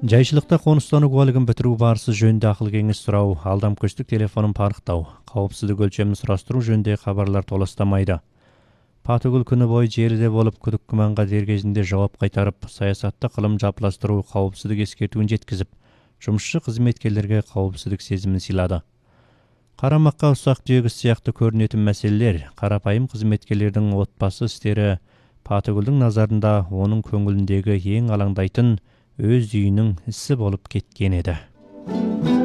Жайшылықта қоныстану куәлігін бітіру барысы жөнінде ақыл кеңес сұрау, алдамкөштік телефонын парықтау, қауіпсіздік өлшемін сұрастыру жөнінде хабарлар толастамайды. Патыгүл күні бойы жерде болып, күдік күмәнға дер кезінде жауап қайтарып, саясатта қылым жапыластыру, қауіпсіздік ескертуін жеткізіп, жұмысшы қызметкерлерге қауіпсіздік сезімін сыйлады. Қарамаққа ұсақ түйек сияқты көрінетін мәселелер, қарапайым қызметкерлердің отбасы істері Патыгүлдің назарында оның көңіліндегі ең алаңдайтын өз үйінің ісі болып кеткен еді.